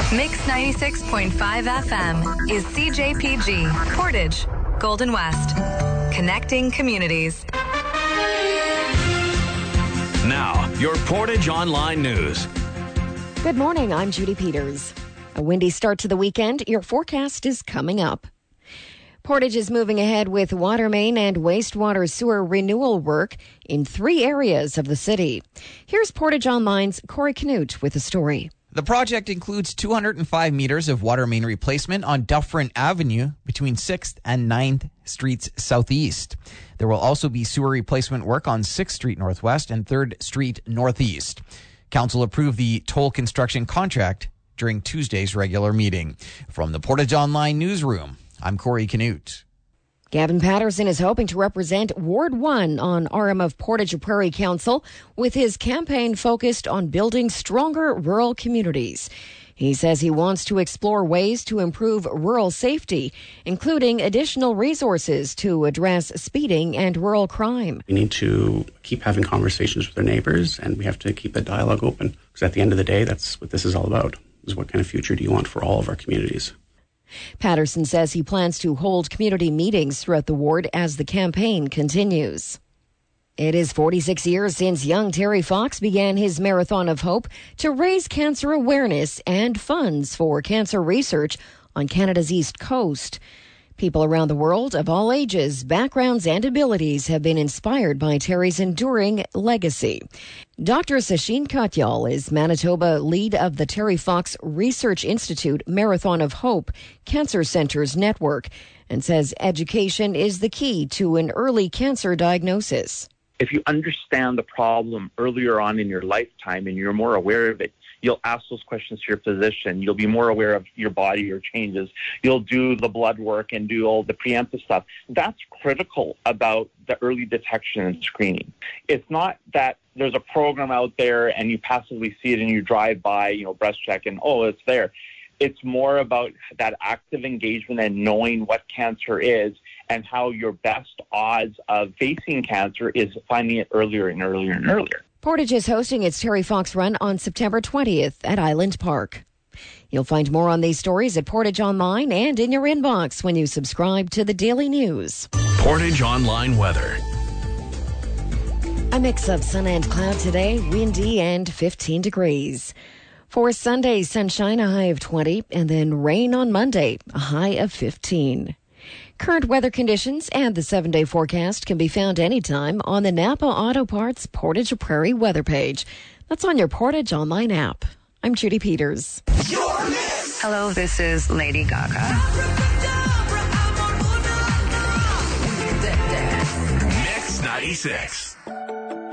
Mix 96.5 FM is CJPG, Portage, Golden West. Connecting communities. Now, your Portage Online News. Good morning, I'm Judy Peters. A windy start to the weekend. Your forecast is coming up. Portage is moving ahead with water main and wastewater sewer renewal work in 3 areas of the city. Here's Portage Online's Corey Canute with the story. The project includes 205 meters of water main replacement on Dufferin Avenue between 6th and 9th Streets Southeast. There will also be sewer replacement work on 6th Street Northwest and 3rd Street Northeast. Council approved the toll construction contract during Tuesday's regular meeting. From the Portage Online newsroom, I'm Corey Canute. Gavin Patterson is hoping to represent Ward 1 on RM of Portage Prairie Council with his campaign focused on building stronger rural communities. He says he wants to explore ways to improve rural safety, including additional resources to address speeding and rural crime. We need to keep having conversations with our neighbors, and we have to keep the dialogue open, because at the end of the day, that's what this is all about, is what kind of future do you want for all of our communities. Patterson says he plans to hold community meetings throughout the ward as the campaign continues. It is 46 years since young Terry Fox began his Marathon of Hope to raise cancer awareness and funds for cancer research on Canada's East Coast. People around the world of all ages, backgrounds, and abilities have been inspired by Terry's enduring legacy. Dr. Sachin Katyal is Manitoba lead of the Terry Fox Research Institute Marathon of Hope Cancer Centers Network and says education is the key to an early cancer diagnosis. If you understand the problem earlier on in your lifetime and you're more aware of it, you'll ask those questions to your physician. You'll be more aware of your body, your changes. You'll do the blood work and do all the preemptive stuff. That's critical about the early detection and screening. It's not that there's a program out there and you passively see it and you drive by, breast check and, it's there. It's more about that active engagement and knowing what cancer is and how your best odds of facing cancer is finding it earlier and earlier and earlier. Portage is hosting its Terry Fox Run on September 20th at Island Park. You'll find more on these stories at Portage Online and in your inbox when you subscribe to the Daily News. Portage Online weather. A mix of sun and cloud today, windy and 15 degrees. For Sunday, sunshine, a high of 20, and then rain on Monday, a high of 15. Current weather conditions and the 7-day forecast can be found anytime on the Napa Auto Parts Portage Prairie weather page. That's on your Portage Online app. I'm Judy Peters. Hello, this is Lady Gaga. Mix 96.